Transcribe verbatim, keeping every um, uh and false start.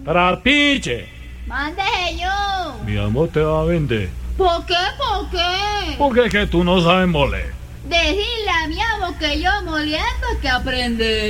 Trapiche. Mande yo. Mi amor te va a vender. ¿Por qué? ¿Por qué? Porque es que tú no sabes moler. Decirle a mi amo que yo moliendo hay que aprender.